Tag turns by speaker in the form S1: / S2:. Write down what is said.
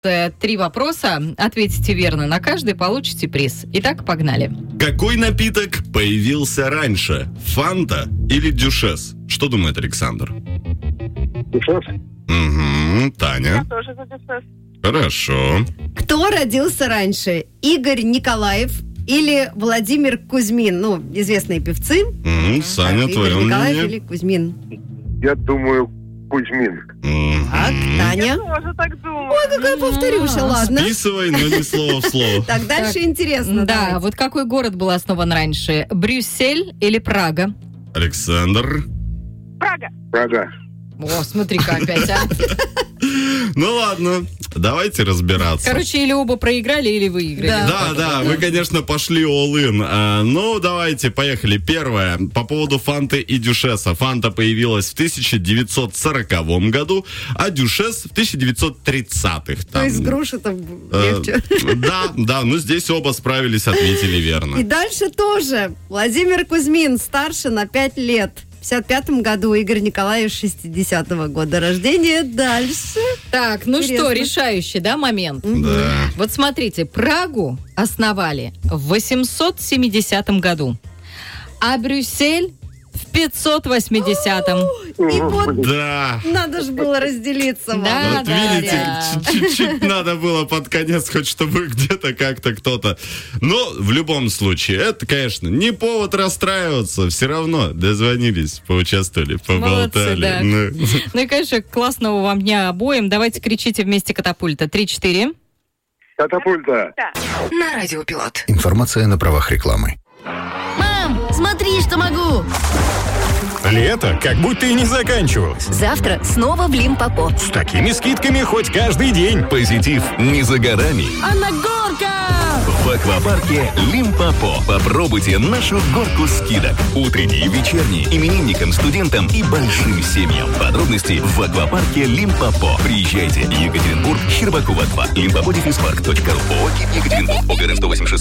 S1: 3 вопроса. Ответите верно на каждый, получите приз. Итак, погнали.
S2: Какой напиток появился раньше? Фанта или дюшес? Что думает Александр?
S3: Дюшес.
S2: Угу. Таня?
S4: Я тоже за дюшес.
S2: Хорошо.
S5: Кто родился раньше? Игорь Николаев или Владимир Кузьмин? Ну, известные певцы.
S2: Саня,
S5: Так,
S2: твое
S5: Игорь Николаев
S2: мнение?
S5: или Кузьмин?
S3: Я думаю, Кузьмин.
S5: Так, Таня.
S4: Я тоже так думаю.
S5: Ой, какая повторюша, ладно.
S2: Списывай, но не слово в слово.
S5: Так, дальше интересно.
S1: Да,
S5: давайте.
S1: вот какой город был основан раньше? Брюссель или Прага?
S2: Александр?
S4: Прага.
S3: Прага.
S1: О, смотри-ка опять, а.
S2: Ну ладно, давайте разбираться.
S1: Короче, или оба проиграли, или выиграли.
S2: Да, вы, конечно, пошли all-in. Ну, давайте, поехали. Первое, по поводу Фанты и Дюшеса. Фанта появилась в 1940 году, а Дюшес в 1930-х.
S5: То есть груши-то легче.
S2: Да, ну здесь оба справились, ответили
S5: И
S2: верно.
S5: дальше тоже. Владимир Кузьмин старше на 5 лет. В 55 году, Игорь Николаев 60-го года рождения. Дальше.
S1: Так, ну
S5: Интересно.
S1: что, решающий, да, момент?
S2: Да.
S1: Вот смотрите, Прагу основали в 870 году, а Брюссель в 580-м.
S5: И вот
S2: Да.
S5: надо же было разделиться вам.
S1: Да.
S2: Вот видите,
S1: да.
S2: чуть-чуть надо было под конец, хоть чтобы где-то как-то кто-то. Но в любом случае, это, конечно, не повод расстраиваться. Все равно дозвонились, поучаствовали, поболтали.
S1: да. Ну и, конечно, классного вам дня обоим. Давайте кричите вместе катапульта. 3-4.
S3: Катапульта.
S6: На Радиопилот.
S7: Информация на правах рекламы.
S6: Мам, смотри, что могу.
S8: Лето как будто и не заканчивалось.
S6: Завтра снова в Лимпопо.
S8: С такими скидками хоть каждый день.
S9: Позитив не за горами.
S6: А на горках!
S9: В аквапарке Лимпопо. Попробуйте нашу горку скидок. Утренние, вечерние, именинникам, студентам и большим семьям. Подробности в аквапарке Лимпопо. Приезжайте. Екатеринбург, Щербакова 2. Limpopo-парк.ру. ООО «Екатеринбург». ОГРН 186.